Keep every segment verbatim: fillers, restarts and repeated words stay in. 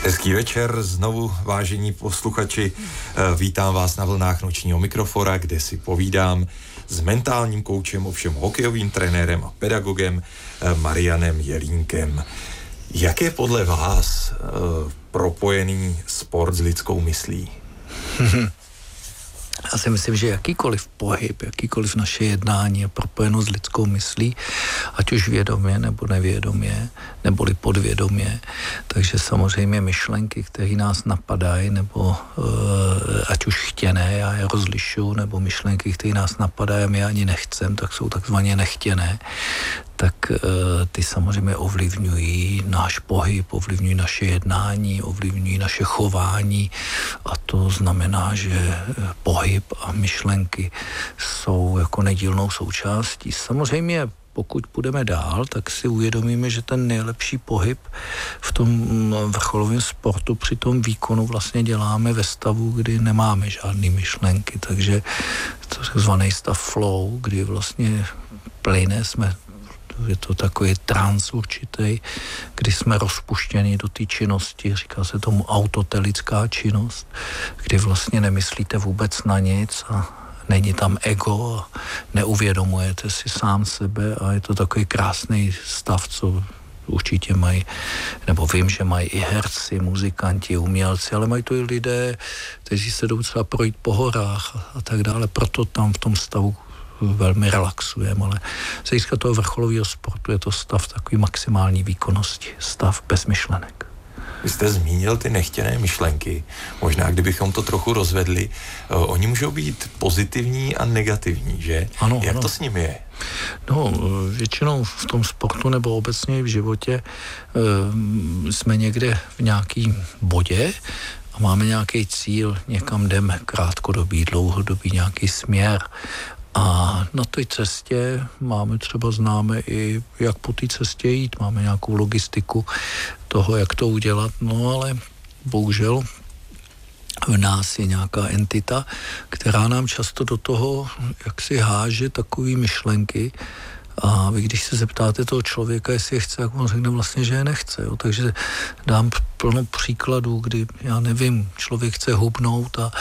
Hezký večer, znovu vážení posluchači, vítám vás na vlnách nočního mikrofora, kde si povídám s mentálním koučem, ovšem hokejovým trenérem a pedagogem Marianem Jelínkem. Jak je podle vás propojený sport s lidskou myslí? Já si myslím, že jakýkoliv pohyb, jakýkoliv naše jednání je propojeno s lidskou myslí, ať už vědomě nebo nevědomě, neboli podvědomě. Takže samozřejmě myšlenky, které nás napadají, nebo e, ať už chtěné, já je rozlišuju, nebo myšlenky, které nás napadají a my ani nechcem, tak jsou takzvaně nechtěné, tak e, ty samozřejmě ovlivňují náš pohyb, ovlivňují naše jednání, ovlivňují naše chování a to znamená, že pohyb a myšlenky jsou jako nedílnou součástí. Samozřejmě pokud půjdeme dál, tak si uvědomíme, že ten nejlepší pohyb v tom vrcholovém sportu při tom výkonu vlastně děláme ve stavu, kdy nemáme žádné myšlenky, takže to je takzvaný stav flow, kdy vlastně plyne, jsme je to takový trans určitý, kdy jsme rozpuštěni do té činnosti, říká se tomu autotelická činnost, kdy vlastně nemyslíte vůbec na nic a není tam ego a neuvědomujete si sám sebe a je to takový krásný stav, co určitě mají, nebo vím, že mají i herci, muzikanti, umělci, ale mají to i lidé, kteří se jdou třeba projít po horách a, a tak dále, proto tam v tom stavu velmi relaxujeme, ale z hlediska toho vrcholového sportu je to stav takový maximální výkonnosti, stav bez myšlenek. Vy jste zmínil ty nechtěné myšlenky. Možná, kdybychom to trochu rozvedli, uh, oni můžou být pozitivní a negativní, že? Ano, Jak ano. to s nimi je? No, většinou v tom sportu nebo obecně v životě uh, jsme někde v nějakém bodě a máme nějaký cíl, někam jdeme, krátkodobý, dlouhodobý, nějaký směr. A na té cestě máme třeba známe i, jak po té cestě jít, máme nějakou logistiku toho, jak to udělat, no ale bohužel v nás je nějaká entita, která nám často do toho, jak si háže takový myšlenky a vy, když se zeptáte toho člověka, jestli je chce, jak on řekne vlastně, že je nechce. Jo. Takže dám plno příkladů, kdy, já nevím, člověk chce hubnout a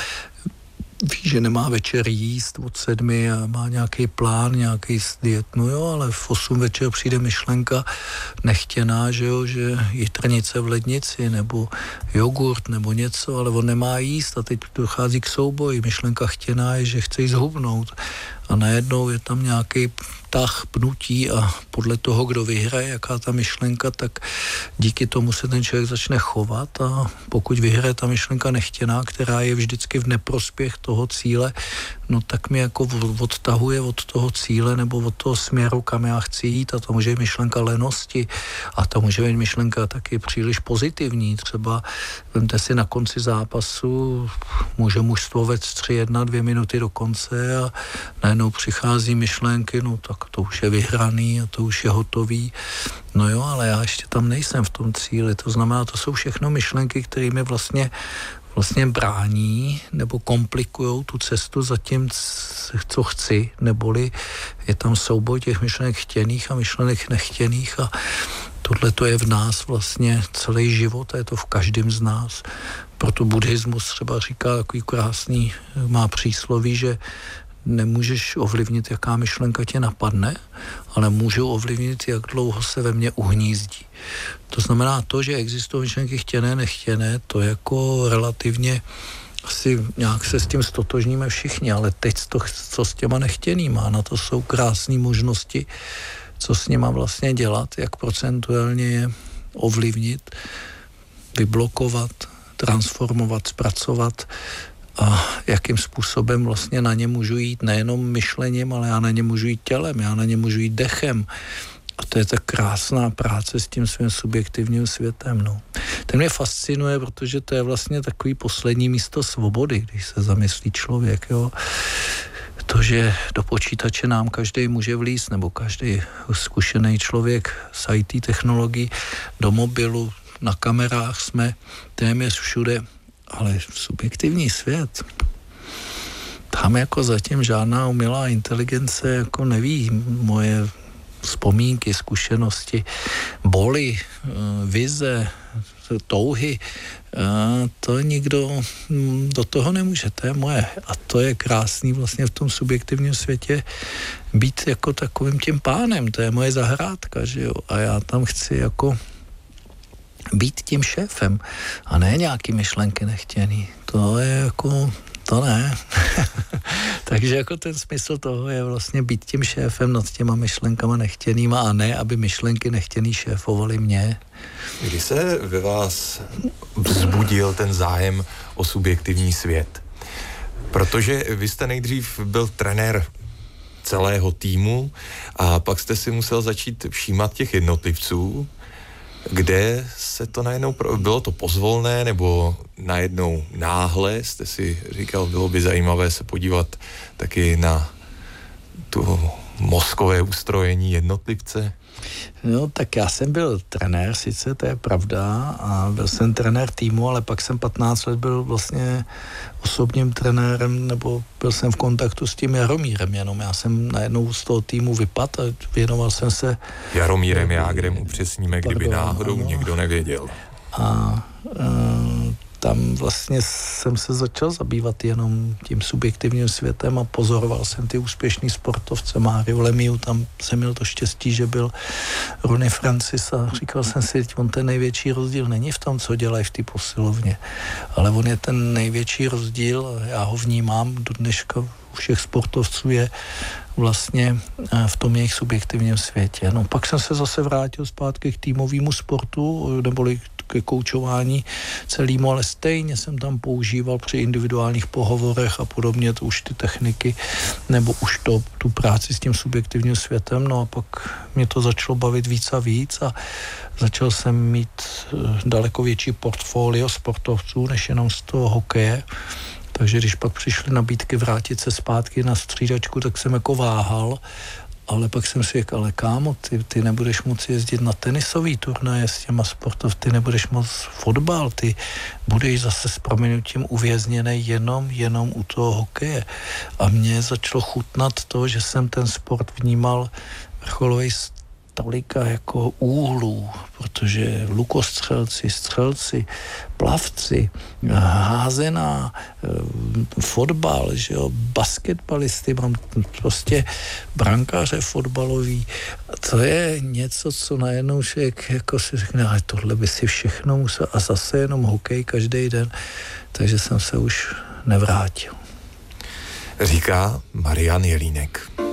ví, že nemá večer jíst od sedmi a má nějaký plán, nějaký diet, no jo, ale v osm večer přijde myšlenka nechtěná, že jo, že jitrnice v lednici, nebo jogurt, nebo něco, ale on nemá jíst a teď dochází k souboji. Myšlenka chtěná je, že chce jí zhubnout a najednou je tam nějaký tah, pnutí a podle toho, kdo vyhraje, jaká ta myšlenka, tak díky tomu se ten člověk začne chovat a pokud vyhraje ta myšlenka nechtěná, která je vždycky v neprospěch toho cíle, no tak mi jako odtahuje od toho cíle nebo od toho směru, kam já chci jít a to může být myšlenka lenosti a to může být myšlenka taky příliš pozitivní. Třeba vemte si na konci zápasu, může mužstvo vést tři jedna, dvě minuty do konce a najednou přichází myšlenky, no tak to už je vyhraný a to už je hotový. No jo, ale já ještě tam nejsem v tom cíli, to znamená, to jsou všechno myšlenky, které mi vlastně vlastně brání nebo komplikujou tu cestu za tím, co chci, neboli je tam souboj těch myšlenek chtěných a myšlenek nechtěných a tohle to je v nás vlastně celý život a je to v každém z nás. Proto buddhismus třeba říká takový krásný, má přísloví, že nemůžeš ovlivnit, jaká myšlenka tě napadne, ale můžu ovlivnit, jak dlouho se ve mně uhnízdí. To znamená to, že existují myšlenky chtěné, nechtěné, to jako relativně asi nějak se s tím stotožníme všichni, ale teď to, co s těma nechtěnýma, na to jsou krásné možnosti, co s nima vlastně dělat, jak procentuálně je ovlivnit, vyblokovat, transformovat, zpracovat, a jakým způsobem vlastně na ně můžu jít nejenom myšlením, ale já na ně můžu jít tělem, já na ně můžu jít dechem. A to je tak krásná práce s tím svým subjektivním světem. No. Ten mě fascinuje, protože to je vlastně takový poslední místo svobody, když se zamyslí člověk. Jo. To, že do počítače nám každý může vlízt, nebo každý zkušený člověk s í té technologií, do mobilu, na kamerách jsme téměř všude, ale subjektivní svět, tam jako zatím žádná umělá inteligence jako neví moje vzpomínky, zkušenosti, boly, vize, touhy, to nikdo do toho nemůže, to je moje. A to je krásný vlastně v tom subjektivním světě být jako takovým tím pánem, to je moje zahrádka, že jo, a já tam chci jako být tím šéfem a ne nějaký myšlenky nechtěný. To je jako, to ne. Takže jako ten smysl toho je vlastně být tím šéfem nad těma myšlenkama nechtěnýma a ne, aby myšlenky nechtěný šéfovaly mě. Kdy se ve vás vzbudil ten zájem o subjektivní svět? Protože vy jste nejdřív byl trenér celého týmu a pak jste si musel začít všímat těch jednotlivců, kde se to najednou, bylo to pozvolné, nebo najednou náhle jste si říkal, bylo by zajímavé se podívat taky na tu mozkové ustrojení jednotlivce? No, tak já jsem byl trenér, sice, to je pravda, a byl jsem trenér týmu, ale pak jsem patnáct let byl vlastně osobním trenérem, nebo byl jsem v kontaktu s tím Jaromírem, jenom já jsem najednou z toho týmu vypadl a věnoval jsem se... Jaromírem Jágrem upřesníme, kdyby pardon, náhodou ano. Někdo nevěděl. A, a tam vlastně jsem se začal zabývat jenom tím subjektivním světem a pozoroval jsem ty úspěšný sportovce. Máriu Lemieux, tam jsem měl to štěstí, že byl Ronnie Francis a říkal jsem si, on ten největší rozdíl není v tom, co dělají v té posilovně, ale on je ten největší rozdíl, já ho vnímám do dneška u všech sportovců, je vlastně v tom jejich subjektivním světě. No, pak jsem se zase vrátil zpátky k týmovému sportu, neboli ke koučování celému, ale stejně jsem tam používal při individuálních pohovorech a podobně to už ty techniky, nebo už to, tu práci s tím subjektivním světem, no a pak mě to začalo bavit víc a víc a začal jsem mít daleko větší portfolio sportovců, než jenom z toho hokeje. Takže když pak přišly nabídky vrátit se zpátky na střídačku, tak jsem jako váhal, ale pak jsem si řekl, ale kámo, ty, ty nebudeš moci jezdit na tenisový turnaje s těma sportov, ty nebudeš moc fotbal, ty budeš zase s prominutím uvězněný jenom, jenom u toho hokeje. A mně začalo chutnat to, že jsem ten sport vnímal vrcholový tolika jako úhlů, protože lukostřelci, střelci, plavci, házená, fotbal, že jo, basketbalisty, mám prostě brankáře fotbalový. To je něco, co najednou člověk jako si řekne, ale tohle by si všechno musel a zase jenom hokej každý den, takže jsem se už nevrátil. Říká Marian Jelínek.